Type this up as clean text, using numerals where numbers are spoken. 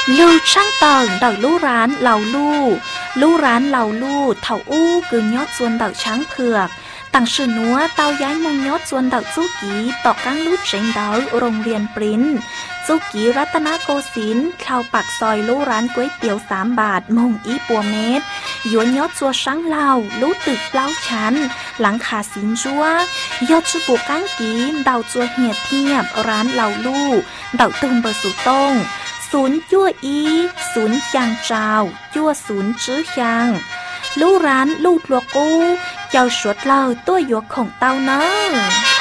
ลู่ช่างเติ่งเต่าลู่ร้านเหล่าลู่ร้านเหล่าลู่เถาอู้คือยอดส่วนเต่าช้างเผือกต่างชื่อนัวเตาย้ายมงยอดส่วนเต่าจู้กีต่อกั้งลู่เจ๋งเต่าโรงเรียนปริ้นจู้กีรัตนโกสินทร์เข้าปักซอยลู่ร้านก๋วยเตี๋ยว3 บาทมงอีปัวเมตรยวนยอดจัวช้างเหล่าลู่ตึกเล้าชั้นหลังขาสินจัวยอดชื่อปูกั้งกีเต่าจัวเหียดเทียบร้านเหล่าลู่เต่าตึงเบอร์สุต้งศูนย์ยั่วอีศูนย์ยางเจ้ายั่วศูนย์จื้อยางลู่ร้านลู่ลัวกู้เจ้าสวดเล่าตัวหยวกของเต้าเนอ